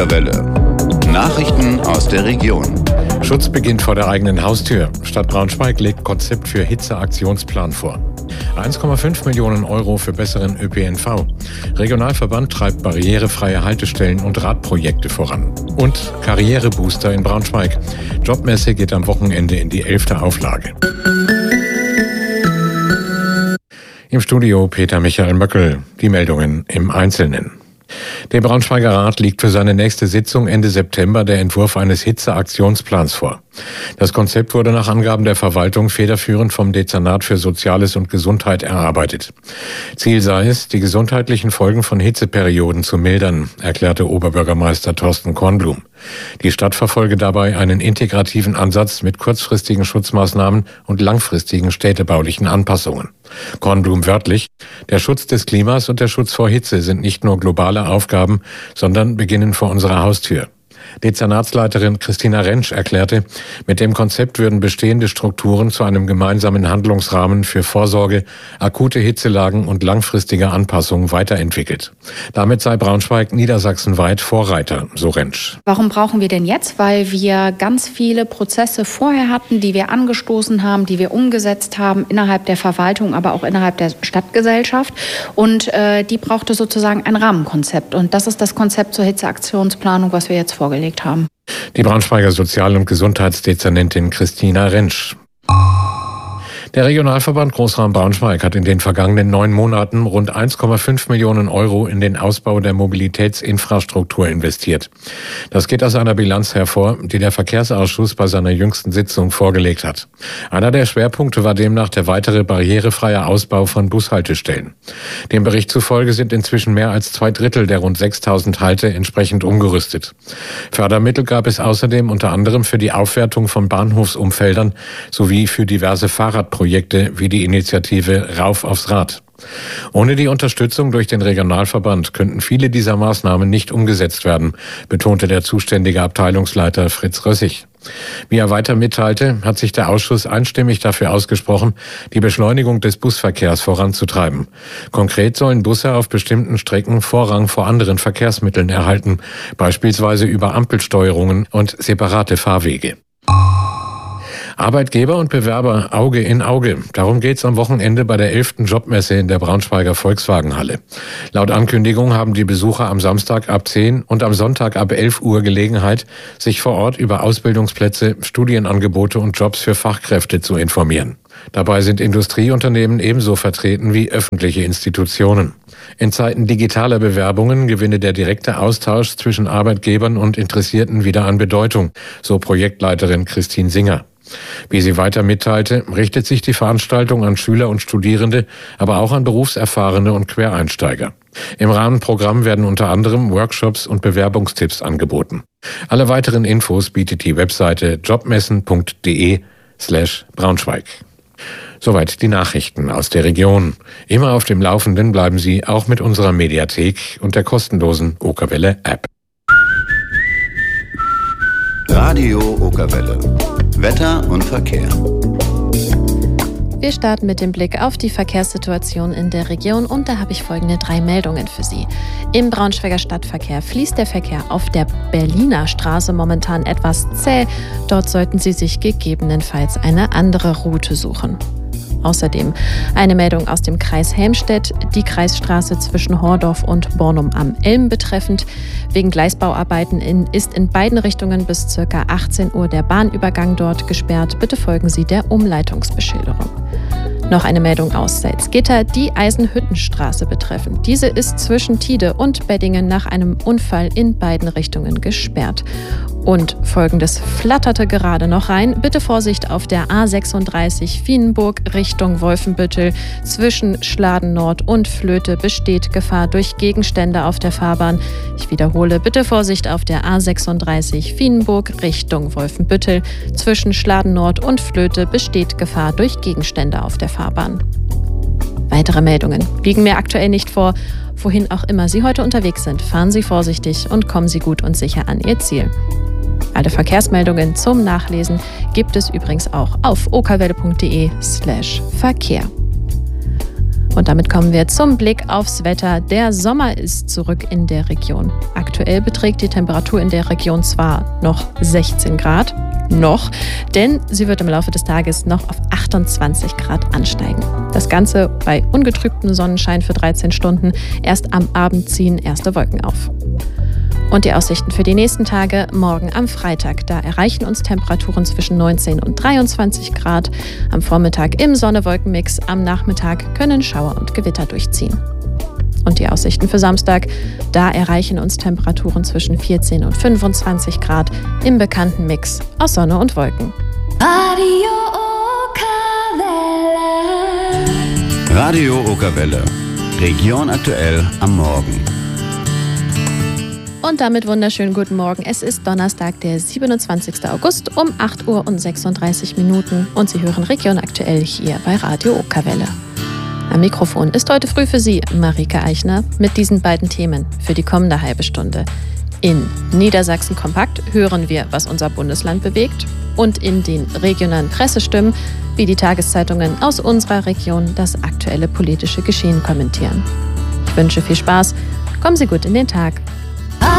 Okerwelle. Nachrichten aus der Region. Schutz beginnt vor der eigenen Haustür. Stadt Braunschweig legt Konzept für Hitzeaktionsplan vor. 1,5 Millionen Euro für besseren ÖPNV. Regionalverband treibt barrierefreie Haltestellen und Radprojekte voran. Und Karrierebooster in Braunschweig. Jobmesse geht am Wochenende in die 11. Auflage. Im Studio Peter Michael Möckel. Die Meldungen im Einzelnen. Dem Braunschweiger Rat liegt für seine nächste Sitzung Ende September der Entwurf eines Hitzeaktionsplans vor. Das Konzept wurde nach Angaben der Verwaltung federführend vom Dezernat für Soziales und Gesundheit erarbeitet. Ziel sei es, die gesundheitlichen Folgen von Hitzeperioden zu mildern, erklärte Oberbürgermeister Thorsten Kornblum. Die Stadt verfolge dabei einen integrativen Ansatz mit kurzfristigen Schutzmaßnahmen und langfristigen städtebaulichen Anpassungen. Kornblum wörtlich: Der Schutz des Klimas und der Schutz vor Hitze sind nicht nur globale Aufgaben, sondern beginnen vor unserer Haustür. Dezernatsleiterin Christina Rentsch erklärte, mit dem Konzept würden bestehende Strukturen zu einem gemeinsamen Handlungsrahmen für Vorsorge, akute Hitzelagen und langfristige Anpassungen weiterentwickelt. Damit sei Braunschweig niedersachsenweit Vorreiter, so Rentsch. Warum brauchen wir denn jetzt? Weil wir ganz viele Prozesse vorher hatten, die wir angestoßen haben, die wir umgesetzt haben, innerhalb der Verwaltung, aber auch innerhalb der Stadtgesellschaft. Und die brauchte sozusagen ein Rahmenkonzept. Und das ist das Konzept zur Hitzeaktionsplanung, was wir jetzt vorgelegt haben. Die Braunschweiger Sozial- und Gesundheitsdezernentin Christina Rentsch. Der Regionalverband Großraum Braunschweig hat in den vergangenen 9 Monaten rund 1,5 Millionen Euro in den Ausbau der Mobilitätsinfrastruktur investiert. Das geht aus einer Bilanz hervor, die der Verkehrsausschuss bei seiner jüngsten Sitzung vorgelegt hat. Einer der Schwerpunkte war demnach der weitere barrierefreie Ausbau von Bushaltestellen. Dem Bericht zufolge sind inzwischen mehr als 2/3 der rund 6.000 Halte entsprechend umgerüstet. Fördermittel gab es außerdem unter anderem für die Aufwertung von Bahnhofsumfeldern sowie für diverse Fahrradprojekte wie die Initiative Rauf aufs Rad. Ohne die Unterstützung durch den Regionalverband könnten viele dieser Maßnahmen nicht umgesetzt werden, betonte der zuständige Abteilungsleiter Fritz Rössig. Wie er weiter mitteilte, hat sich der Ausschuss einstimmig dafür ausgesprochen, die Beschleunigung des Busverkehrs voranzutreiben. Konkret sollen Busse auf bestimmten Strecken Vorrang vor anderen Verkehrsmitteln erhalten, beispielsweise über Ampelsteuerungen und separate Fahrwege. Arbeitgeber und Bewerber Auge in Auge. Darum geht's am Wochenende bei der 11. Jobmesse in der Braunschweiger Volkswagenhalle. Laut Ankündigung haben die Besucher am Samstag ab 10 und am Sonntag ab 11 Uhr Gelegenheit, sich vor Ort über Ausbildungsplätze, Studienangebote und Jobs für Fachkräfte zu informieren. Dabei sind Industrieunternehmen ebenso vertreten wie öffentliche Institutionen. In Zeiten digitaler Bewerbungen gewinne der direkte Austausch zwischen Arbeitgebern und Interessierten wieder an Bedeutung, so Projektleiterin Christine Singer. Wie sie weiter mitteilte, richtet sich die Veranstaltung an Schüler und Studierende, aber auch an Berufserfahrene und Quereinsteiger. Im Rahmenprogramm werden unter anderem Workshops und Bewerbungstipps angeboten. Alle weiteren Infos bietet die Webseite jobmessen.de/Braunschweig. Soweit die Nachrichten aus der Region. Immer auf dem Laufenden bleiben Sie auch mit unserer Mediathek und der kostenlosen Okerwelle App. Radio Okerwelle. Wetter und Verkehr. Wir starten mit dem Blick auf die Verkehrssituation in der Region und da habe ich folgende 3 Meldungen für Sie. Im Braunschweiger Stadtverkehr fließt der Verkehr auf der Berliner Straße momentan etwas zäh. Dort sollten Sie sich gegebenenfalls eine andere Route suchen. Außerdem eine Meldung aus dem Kreis Helmstedt, die Kreisstraße zwischen Hordorf und Bornum am Ilm betreffend. Wegen Gleisbauarbeiten ist in beiden Richtungen bis ca. 18 Uhr der Bahnübergang dort gesperrt. Bitte folgen Sie der Umleitungsbeschilderung. Noch eine Meldung aus Salzgitter, die Eisenhüttenstraße betreffend. Diese ist zwischen Tide und Beddingen nach einem Unfall in beiden Richtungen gesperrt. Und Folgendes flatterte gerade noch rein. Bitte Vorsicht auf der A36 Wienenburg Richtung Wolfenbüttel. Zwischen Schladen Nord und Flöte besteht Gefahr durch Gegenstände auf der Fahrbahn. Ich wiederhole, bitte Vorsicht auf der A36 Wienenburg Richtung Wolfenbüttel. Zwischen Schladen Nord und Flöte besteht Gefahr durch Gegenstände auf der Fahrbahn. Weitere Meldungen liegen mir aktuell nicht vor. Wohin auch immer Sie heute unterwegs sind, fahren Sie vorsichtig und kommen Sie gut und sicher an Ihr Ziel. Alle Verkehrsmeldungen zum Nachlesen gibt es übrigens auch auf okerwelle.de/Verkehr. Und damit kommen wir zum Blick aufs Wetter. Der Sommer ist zurück in der Region. Aktuell beträgt die Temperatur in der Region zwar noch 16 Grad, denn sie wird im Laufe des Tages noch auf 28 Grad ansteigen. Das Ganze bei ungetrübtem Sonnenschein für 13 Stunden. Erst am Abend ziehen erste Wolken auf. Und die Aussichten für die nächsten Tage: morgen am Freitag. Da erreichen uns Temperaturen zwischen 19 und 23 Grad. Am Vormittag im Sonne-Wolken-Mix. Am Nachmittag können Schauer und Gewitter durchziehen. Und die Aussichten für Samstag: da erreichen uns Temperaturen zwischen 14 und 25 Grad im bekannten Mix aus Sonne und Wolken. Radio Okerwelle. Region aktuell am Morgen. Und damit wunderschönen guten Morgen. Es ist Donnerstag, der 27. August um 8:36 Uhr und Sie hören Region aktuell hier bei Radio Okerwelle. Am Mikrofon ist heute früh für Sie Marike Eichner mit diesen beiden Themen für die kommende halbe Stunde. In Niedersachsen Kompakt hören wir, was unser Bundesland bewegt, und in den regionalen Pressestimmen, wie die Tageszeitungen aus unserer Region das aktuelle politische Geschehen kommentieren. Ich wünsche viel Spaß, kommen Sie gut in den Tag.